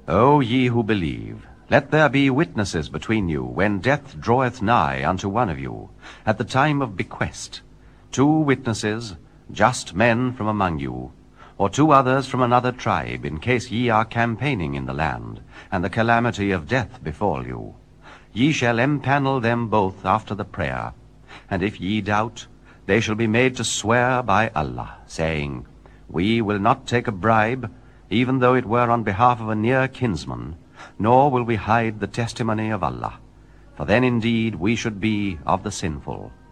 O ye who believe, let there be witnesses between you, when death draweth nigh unto one of you, at the time of bequest, 2 witnesses, just men from among you, or 2 others from another tribe, in case ye are campaigning in the land, and the calamity of death befall you. Ye shall empanel them both after the prayer, and if ye doubt, they shall be made to swear by Allah, saying, We will not take a bribe, even though it were on behalf of a near kinsman, nor will we hide the testimony of Allah, for then indeed we should be of the sinful.